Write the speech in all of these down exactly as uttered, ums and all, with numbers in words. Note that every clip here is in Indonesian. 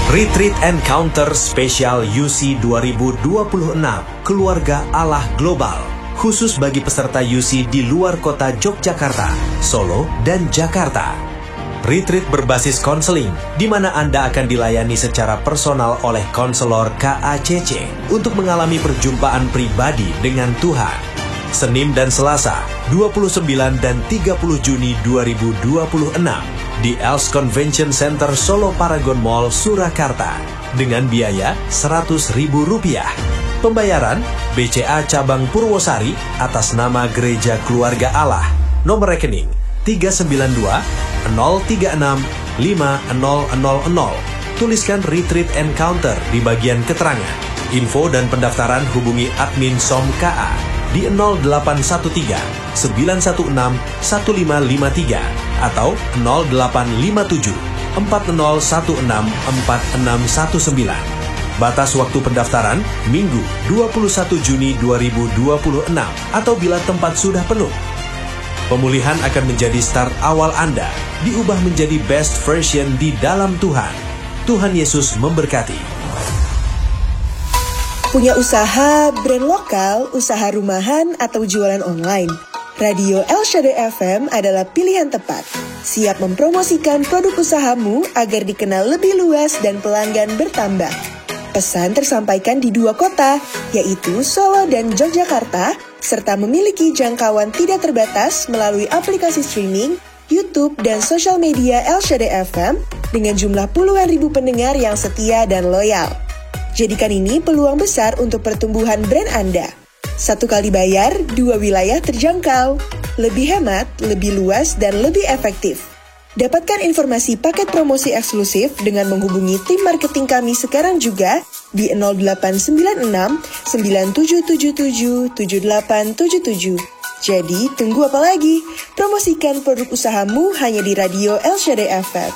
Retreat Encounter Spesial U C dua ribu dua puluh enam Keluarga Allah Global, khusus bagi peserta U C di luar kota Yogyakarta, Solo, dan Jakarta. Retreat berbasis konseling, di mana Anda akan dilayani secara personal oleh konselor K A C C untuk mengalami perjumpaan pribadi dengan Tuhan. Senin dan Selasa, dua puluh sembilan dan tiga puluh Juni dua ribu dua puluh enam di E L S Convention Center Solo Paragon Mall, Surakarta, dengan biaya seratus ribu rupiah. Pembayaran B C A Cabang Purwosari atas nama Gereja Keluarga Allah. Nomor rekening tiga sembilan dua nol tiga enam lima nol nol nol. Tuliskan Retreat Encounter di bagian keterangan. Info dan pendaftaran hubungi admin S O M K A di nol delapan satu tiga sembilan satu enam satu lima lima tiga atau nol delapan lima tujuh empat nol satu enam empat enam satu sembilan. Batas waktu pendaftaran Minggu dua puluh satu Juni dua ribu dua puluh enam atau bila tempat sudah penuh. Pemulihan akan menjadi start awal Anda, diubah menjadi best version di dalam Tuhan. Tuhan Yesus memberkati. Punya usaha, brand lokal, usaha rumahan, atau jualan online? Radio El Shaddai F M adalah pilihan tepat. Siap mempromosikan produk usahamu agar dikenal lebih luas dan pelanggan bertambah. Pesan tersampaikan di dua kota, yaitu Solo dan Yogyakarta, serta memiliki jangkauan tidak terbatas melalui aplikasi streaming, YouTube, dan sosial media El Shaddai F M dengan jumlah puluhan ribu pendengar yang setia dan loyal. Jadikan ini peluang besar untuk pertumbuhan brand Anda. Satu kali bayar, dua wilayah terjangkau. Lebih hemat, lebih luas, dan lebih efektif. Dapatkan informasi paket promosi eksklusif dengan menghubungi tim marketing kami sekarang juga di nol delapan sembilan enam sembilan tujuh tujuh tujuh tujuh delapan tujuh tujuh. Jadi, tunggu apa lagi? Promosikan produk usahamu hanya di Radio El Shaddai F M.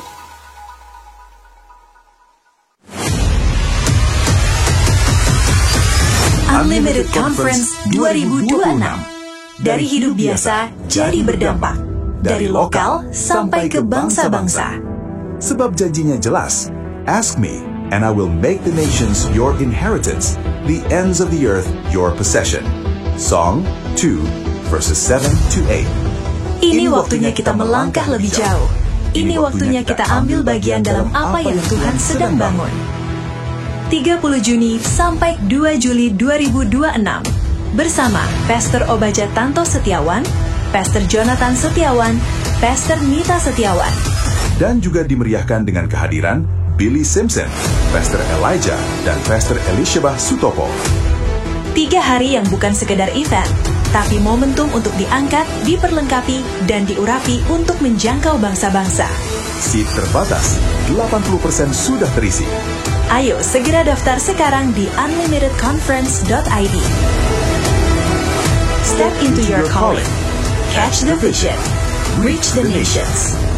Unlimited Conference dua ribu dua puluh enam. Dari hidup biasa jadi berdampak. Dari lokal sampai ke bangsa-bangsa. Sebab janjinya jelas. Ask me, and I will make the nations your inheritance, the ends of the earth your possession. Song two, verses seven to eight. Ini waktunya kita melangkah lebih jauh. Ini waktunya kita ambil bagian dalam apa yang Tuhan sedang bangun. tiga puluh Juni sampai dua Juli dua ribu dua puluh enam bersama Pastor Obaja Tanto Setiawan, Pastor Jonathan Setiawan, Pastor Nita Setiawan. Dan juga dimeriahkan dengan kehadiran Billy Simpson, Pastor Elijah, dan Pastor Elisheba Sutopo. Tiga hari yang bukan sekedar event, tapi momentum untuk diangkat, diperlengkapi, dan diurapi untuk menjangkau bangsa-bangsa. Seat terbatas, delapan puluh persen sudah terisi. Ayo segera daftar sekarang di unlimited conference dot i d. Step into your calling. Catch the vision. Reach the nations.